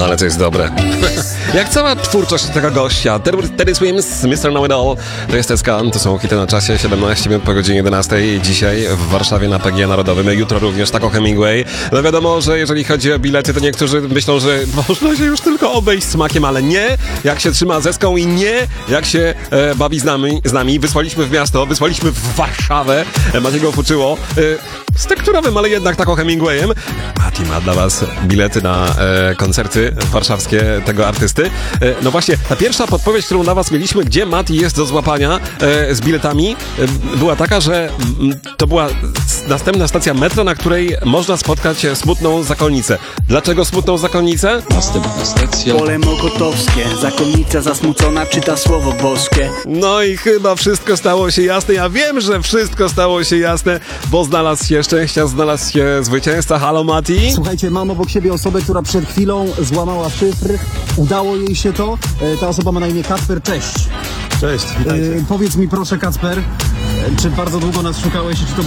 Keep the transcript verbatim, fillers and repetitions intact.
Ale to jest dobre. Jak cała twórczość tego gościa. Teddy Swims, mister Know It All. To jest S K, to są hity na czasie. siedemnaście minut po godzinie jedenastej. Dzisiaj w Warszawie na P G Narodowym. Jutro również Taco Hemingway. No wiadomo, że jeżeli chodzi o bilety, to niektórzy myślą, że można się już tylko obejść smakiem, ale nie. Jak się trzyma zeską i nie. Jak się e, bawi z nami, z nami. Wysłaliśmy w miasto, wysłaliśmy w Warszawę. E, Matiego Fuczyło. E, z tekturowym, ale jednak Taco Hemingwayem. Mati ma dla was bilety na e, koncerty warszawskie tego artysty. E, no właśnie, ta pierwsza podpowiedź, którą dla was mieliśmy, gdzie Mati jest do złapania e, z biletami, e, była taka, że m, to była następna stacja metra, na której można spotkać smutną zakonnicę. Dlaczego smutną zakonnicę? Następna stacja. Pole Mokotowskie, zakonnica zasmucona czyta słowo boskie. No i chyba wszystko stało się jasne. Ja wiem, że wszystko stało się jasne, bo znalazł się szczęścia, znalazł się zwycięzca. Halo, Mati? Słuchajcie, mam obok siebie osobę, która przed chwilą złamała szyfr. Udało jej się to. E, Ta osoba ma na imię Kacper. Cześć. Cześć, E, Powiedz mi proszę, Kacper, e, czy bardzo długo nas szukałeś? Czy to